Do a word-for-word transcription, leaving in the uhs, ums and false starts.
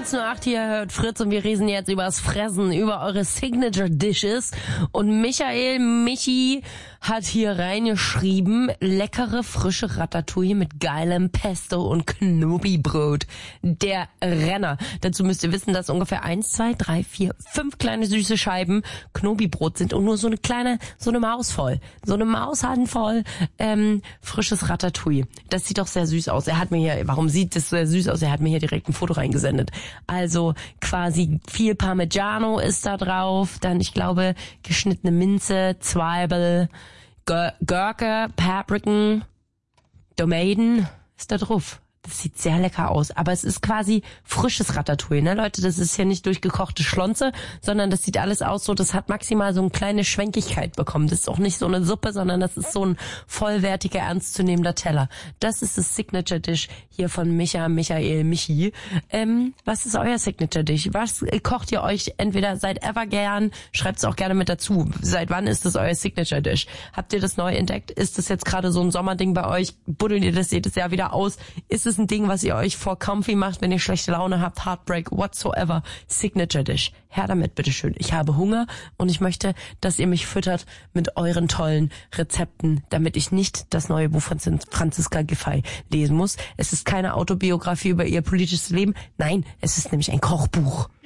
neunzehn Uhr acht, hier hört Fritz und wir reden jetzt übers Fressen, über eure Signature Dishes. Und Michael Michi hat hier reingeschrieben, leckere, frische Ratatouille mit geilem Pesto und Knobi-Brot. Der Renner. Dazu müsst ihr wissen, dass ungefähr eins, zwei, drei, vier, fünf kleine süße Scheiben Knobi-Brot sind und nur so eine kleine, so eine Maus voll. So eine Maushandvoll ähm, frisches Ratatouille. Das sieht doch sehr süß aus. Er hat mir hier, warum sieht das sehr süß aus? Er hat mir hier direkt ein Foto reingesendet. Also quasi viel Parmigiano ist da drauf, dann ich glaube geschnittene Minze, Zwiebel, Gür- Gurke, Papriken, Tomaten ist da drauf. Das sieht sehr lecker aus, aber es ist quasi frisches Ratatouille, ne Leute, das ist ja nicht durchgekochte Schlonze, sondern das sieht alles aus so, das hat maximal so eine kleine Schwenkigkeit bekommen. Das ist auch nicht so eine Suppe, sondern das ist so ein vollwertiger, ernstzunehmender Teller. Das ist das Signature Dish hier von Micha, Michael, Michi. Ähm, was ist euer Signature Dish? Was kocht ihr euch entweder seit ever gern? Schreibt es auch gerne mit dazu. Seit wann ist das euer Signature Dish? Habt ihr das neu entdeckt? Ist das jetzt gerade so ein Sommerding bei euch? Buddelt ihr das jedes Jahr wieder aus? Ist es ein Ding, was ihr euch vor comfy macht, wenn ihr schlechte Laune habt, Heartbreak, whatsoever, Signature Dish. Her damit, bitteschön. Ich habe Hunger und ich möchte, dass ihr mich füttert mit euren tollen Rezepten, damit ich nicht das neue Buch von Franziska Giffey lesen muss. Es ist keine Autobiografie über ihr politisches Leben. Nein, es ist nämlich ein Kochbuch.